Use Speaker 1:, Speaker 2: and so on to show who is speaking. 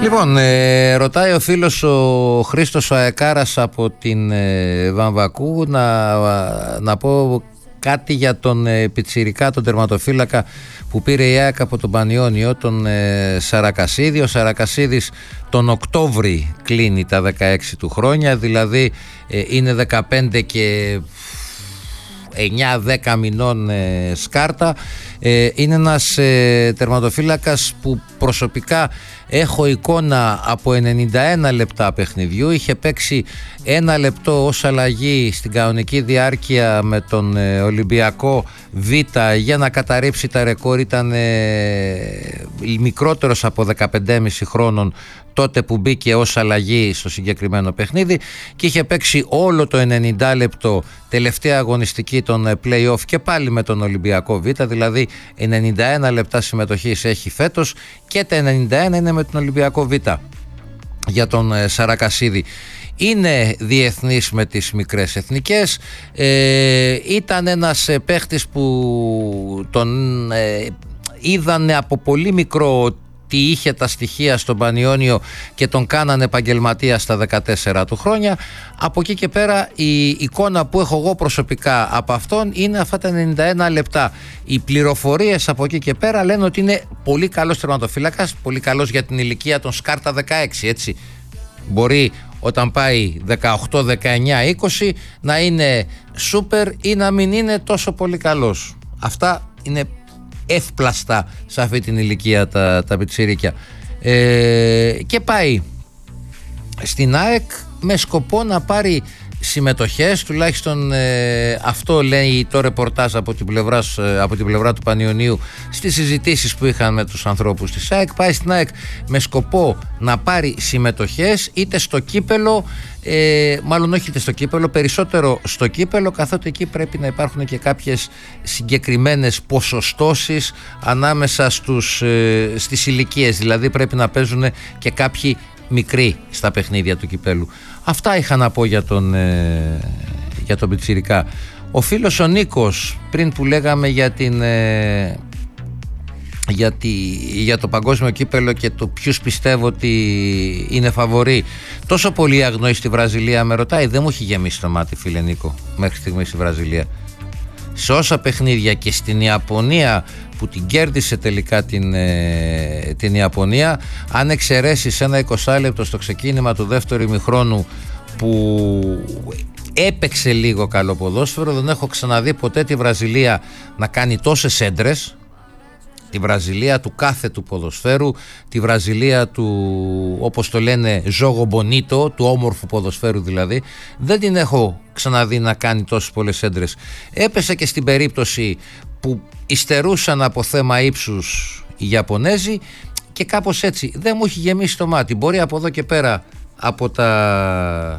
Speaker 1: Λοιπόν, ρωτάει ο φίλος ο Χρήστος ο Αεκάρας από την Βαμβακού να πω κάτι για τον πιτσιρικά, τον τερματοφύλακα που πήρε η ΑΕΚ από τον Πανιόνιο, τον Σαρακασίδη. Ο Σαρακασίδης τον Οκτώβρη κλείνει τα 16 του χρόνια, δηλαδή είναι 15 και 9-10 μηνών σκάρτα. Είναι ένας τερματοφύλακας που προσωπικά έχω εικόνα από 91 λεπτά παιχνιδιού. Είχε παίξει 1 λεπτό ως αλλαγή στην κανονική διάρκεια με τον Ολυμπιακό Β για να καταρρύψει τα ρεκόρ. Ήταν μικρότερος από 15,5 χρόνων τότε που μπήκε ως αλλαγή στο συγκεκριμένο παιχνίδι και είχε παίξει όλο το 90 λεπτό τελευταία αγωνιστική των play-off και πάλι με τον Ολυμπιακό Β, δηλαδή 91 λεπτά συμμετοχής έχει φέτος και τα 91 είναι με τον Ολυμπιακό Β για τον Σαρακασίδη. Είναι διεθνής με τις μικρές εθνικές, ήταν ένας παίχτης που τον είδανε από πολύ μικρό τι είχε τα στοιχεία στον Πανιόνιο και τον κάνανε επαγγελματία στα 14 του χρόνια. Από εκεί και πέρα η εικόνα που έχω εγώ προσωπικά από αυτόν είναι αυτά τα 91 λεπτά. Οι πληροφορίες από εκεί και πέρα λένε ότι είναι πολύ καλός τερματοφύλακας, πολύ καλός για την ηλικία των σκάρτα 16, έτσι. Μπορεί όταν πάει 18, 19, 20 να είναι σούπερ ή να μην είναι τόσο πολύ καλός. Αυτά είναι εύπλαστα σε αυτή την ηλικία τα πιτσιρίκια. Και πάει στην ΑΕΚ με σκοπό να πάρει συμμετοχές, τουλάχιστον αυτό λέει το ρεπορτάζ από την πλευρά του Πανιωνίου στις συζητήσεις που είχαν με τους ανθρώπους της ΑΕΚ. Πάει στην ΑΕΚ με σκοπό να πάρει συμμετοχές είτε στο κύπελο, μάλλον όχι είτε στο κύπελο, περισσότερο στο κύπελο, καθότι εκεί πρέπει να υπάρχουν και κάποιες συγκεκριμένες ποσοστώσεις ανάμεσα στις ηλικίες, δηλαδή πρέπει να παίζουν και κάποιοι μικροί στα παιχνίδια του κυπέλου. Αυτά είχα να πω για τον πιτσιρικά. Ο φίλος ο Νίκος, πριν που λέγαμε για το παγκόσμιο κύπελο και το ποιους πιστεύω ότι είναι φαβορί, τόσο πολύ αγνοεί στη Βραζιλία με ρωτάει. Δεν μου έχει γεμίσει το μάτι, φίλε Νίκο, μέχρι στιγμής η Βραζιλία. Σε όσα παιχνίδια και στην Ιαπωνία που την κέρδισε τελικά την Ιαπωνία, αν εξαιρέσεις ένα 20 λεπτό στο ξεκίνημα του δεύτερου ημιχρόνου που έπαιξε λίγο καλό ποδόσφαιρο, δεν έχω ξαναδεί ποτέ τη Βραζιλία να κάνει τόσες έντρες, τη Βραζιλία του κάθε του ποδοσφαίρου, τη Βραζιλία του, όπως το λένε, ζόγο μπονίτο, του όμορφου ποδοσφαίρου δηλαδή. Δεν την έχω ξαναδεί να κάνει τόσες πολλές έντρες. Έπεσε και στην περίπτωση που υστερούσαν από θέμα ύψους οι Ιαπωνέζοι και κάπως έτσι δεν μου έχει γεμίσει το μάτι. Μπορεί από εδώ και πέρα από τα